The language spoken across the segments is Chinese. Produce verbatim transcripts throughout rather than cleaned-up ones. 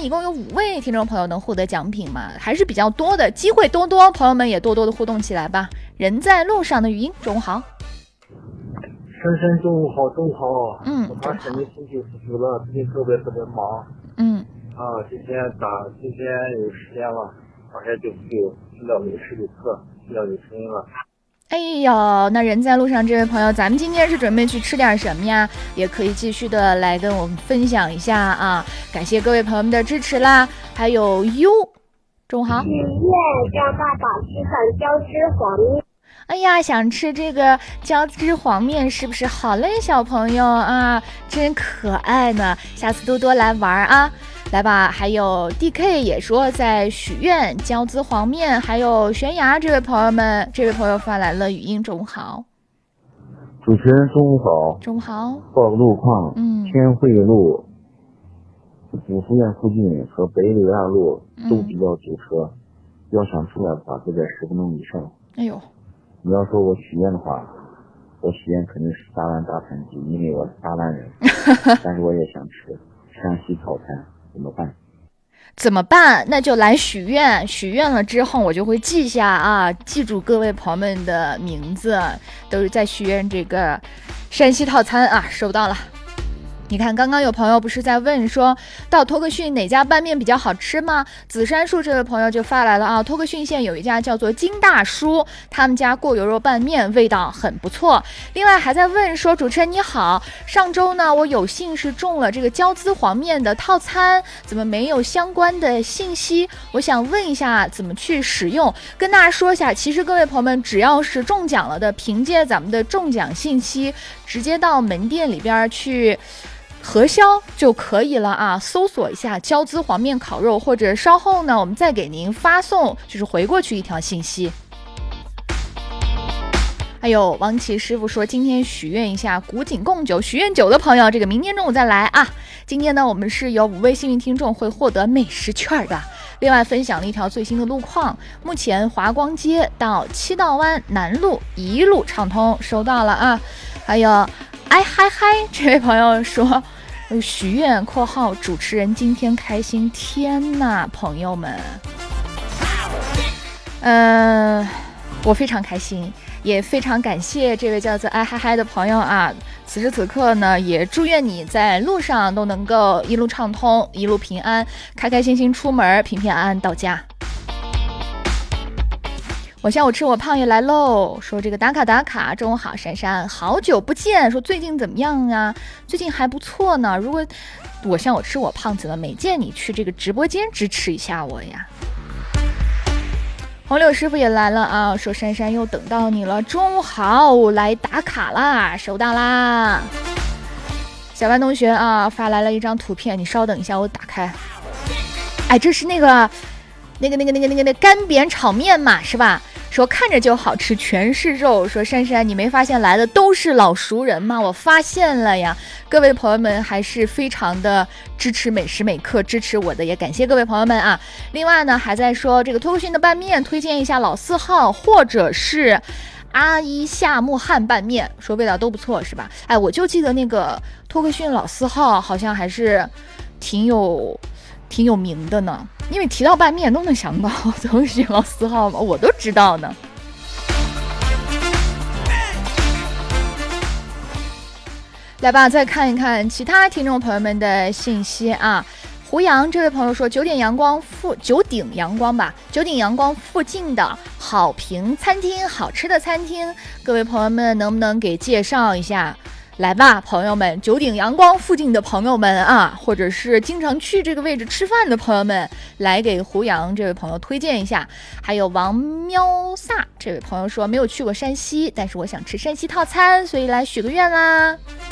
一共有五位听众朋友能获得奖品嘛，还是比较多的，机会多多，朋友们也多多的互动起来吧。人在路上的语音，中午好。 珊珊，中午好，中午好。 嗯， 我马上就星期四了，最近特别特别忙。 嗯。 啊，今天打，今天有时间了，马上就就听到你十九课，听到你声音了。 哎呦，那人在路上这位朋友，咱们今天是准备去吃点什么呀？也可以继续的来跟我们分享一下啊！感谢各位朋友们的支持啦！还有优，中午好。 许愿让爸爸吃饭椒汁黄面。 哎呀，想吃这个椒汁黄面是不是？好嘞，小朋友啊，真可爱呢！下次多多来玩啊！来吧，还有 D K 也说在许愿椒汁黄面，还有悬崖这位朋友们，这位朋友发来了语音，中午好。 主持人中午好。 中午好。 报个路况， 嗯， 天惠路、五福院附近和北纬二路都比较堵车，嗯、要想出来的话，都在十分钟以上。 哎呦。 你要说我许愿的话，我许愿肯定是沙湾大盘鸡，因为我是沙湾人，但是我也想吃山西套餐，怎么办？ 怎么办？那就来许愿，许愿了之后我就会记下啊，记住各位朋友们的名字，都是在许愿这个山西套餐啊，收到了。你看，刚刚有朋友不是在问说到托克逊哪家拌面比较好吃吗？紫杉树这位朋友就发来了啊，托克逊县有一家叫做金大叔，他们家过油肉拌面味道很不错。另外还在问说，主持人你好，上周呢我有幸是中了这个椒滋黄面的套餐，怎么没有相关的信息？我想问一下怎么去使用。跟大家说一下，其实各位朋友们只要是中奖了的，凭借咱们的中奖信息直接到门店里边去核销就可以了啊！搜索一下椒滋黄面烤肉，或者稍后呢，我们再给您发送，就是回过去一条信息。还有王琦师傅说，今天许愿一下古井贡酒，许愿酒的朋友，这个明天中午再来啊！今天呢，我们是有五位幸运听众会获得美食券的。另外分享了一条最新的路况，目前华光街到七道湾南路一路畅通，收到了啊！还有哎嗨嗨，这位朋友说许愿（括号主持人今天开心），天哪，朋友们，嗯、呃，我非常开心，也非常感谢这位叫做哎嗨嗨的朋友啊！此时此刻呢，也祝愿你在路上都能够一路畅通，一路平安，开开心心出门，平平安安到家。我下午吃我胖也来喽，说这个打卡打卡，中午好，珊珊，好久不见，说最近怎么样啊？最近还不错呢。如果我像我吃我胖，怎么没见你去这个直播间支持一下我呀？红柳师傅也来了啊，说珊珊又等到你了，中午好，来打卡啦，收到啦。小班同学啊，发来了一张图片，你稍等一下，我打开。哎，这是那个。那个那个那个那个那干煸炒面嘛，是吧？说看着就好吃，全是肉。说珊珊，你没发现来的都是老熟人吗？我发现了呀，各位朋友们还是非常的支持每时每刻支持我的，也感谢各位朋友们啊。另外呢，还在说这个托克逊的拌面，推荐一下老四号或者是阿依夏木汉拌面，说味道都不错，是吧？哎，我就记得那个托克逊老四号好像还是挺有。挺有名的呢，因为提到拌面都能想到都是老四号嘛，我都知道呢。来吧，再看一看其他听众朋友们的信息啊。胡杨这位朋友说，九点阳光附九鼎阳光吧，九鼎阳光附近的好评餐厅，好吃的餐厅，各位朋友们能不能给介绍一下？来吧，朋友们，九鼎阳光附近的朋友们啊，或者是经常去这个位置吃饭的朋友们，来给胡杨这位朋友推荐一下。还有王喵萨这位朋友说，没有去过山西，但是我想吃山西套餐，所以来许个愿啦。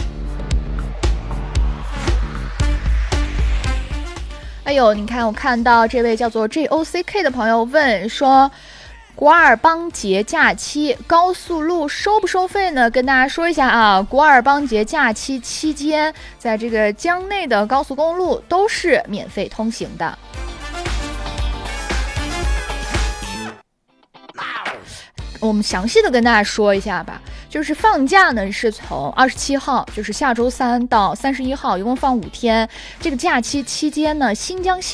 哎呦，你看，我看到这位叫做 J O C K 的朋友问说，古尔邦节假期高速路收不收费呢？跟大家说一下啊，古尔邦节假期期间，在这个江内的高速公路都是免费通行的。我们详细的跟大家说一下吧，就是放假呢是从二十七号，就是下周三到三十一号，一共放五天。这个假期期间呢，新疆